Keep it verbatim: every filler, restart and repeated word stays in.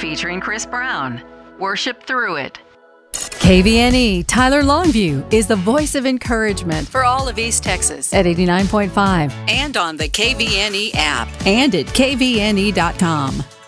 featuring Chris Brown. Worship through it. K V N E Tyler Longview is the voice of encouragement for all of East Texas at eighty-nine point five and on the K V N E app and at K V N E dot com.